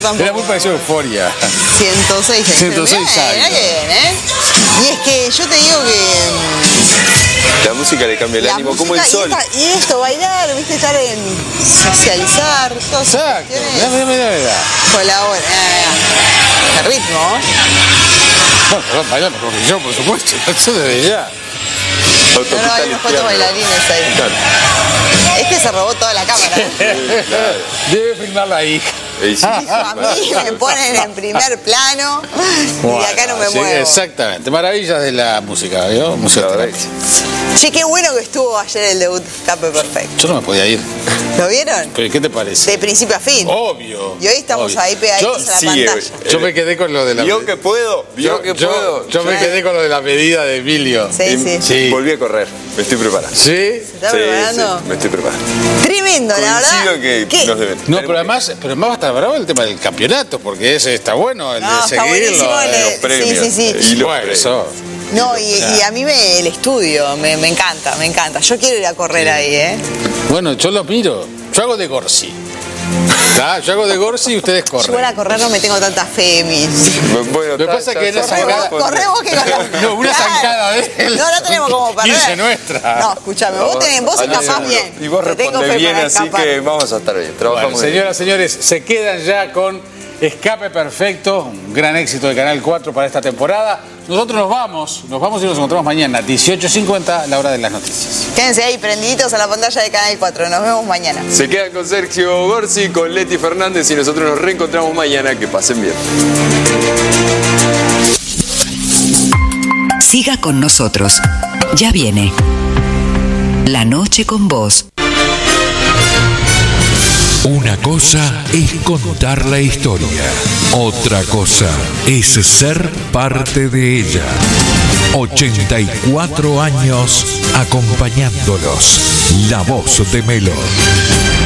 tampoco. Era muy parecido a Euforia. 106 años. 106 Mirá, años. qué bien, Y es que yo te digo que La música le cambia el la ánimo, música como el sol. y esto, bailar, viste, estar en socializar, todas esas Exacto. cuestiones Mirá. colaboran. El ritmo. Bueno, perdón, baila mejor que yo, por supuesto. Eso desde ya. No, hay unos cuantos bailarines ahí. Claro. Este se robó toda la cámara. Debe filmar la hija. Y sí, A mí me ponen en primer plano y acá no me Sí, muevo. exactamente. Maravillas de la música, ¿vio? Música La verdad terapia. Che, qué bueno que estuvo ayer el debut Escape Perfecto. Yo no me podía ir. ¿Lo vieron? ¿Pero qué te parece? De principio a fin. Obvio. Y hoy estamos obvio. ahí pegaditos a la sigue, pantalla. Yo me quedé con lo de la... ¿Vio que puedo? ¿Vio que puedo? Yo me quedé con lo de la medida de Emilio. Sí. Sí. Volví a correr, me estoy preparando. ¿Sí? ¿Se está preparando? Sí, me estoy preparando. Tremendo, la verdad. Coincido que ¿Qué? nos deben. No, pero además va a estar bravo el tema del campeonato, porque ese está bueno, el No, de está buenísimo seguirlo. el de- Los premios. sí. Y los Bueno, premios. eso. No, y a mí el estudio me encanta, me encanta. Yo quiero ir a correr ahí, Bueno, yo lo miro. Yo hago de Gorsi. Yo hago de Gorsi y ustedes Yo igual corren. a correr no me tengo tanta fe, mis. Bueno, Lo que pasa es que la zancada... Corremos que corremos. No, una Claro. zancada de él. No tenemos como perder. 15 nuestra. No, escúchame, vos escapás bien. Y vos Te tengo respondés fe bien, para así escapar. que vamos a estar bien. Trabajamos Bueno, bien. señoras, señores, se quedan ya con Escape Perfecto, un gran éxito de Canal 4 para esta temporada. Nosotros nos vamos y nos encontramos mañana, 18:50, la hora de las noticias. Quédense ahí prendiditos a la pantalla de Canal 4. Nos vemos mañana. Se quedan con Sergio Gorsi, con Leti Fernández y nosotros nos reencontramos mañana. Que pasen bien. Siga con nosotros. Ya viene La Noche con Vos. Una cosa es contar la historia, otra cosa es ser parte de ella. 84 años acompañándolos. La voz de Melo.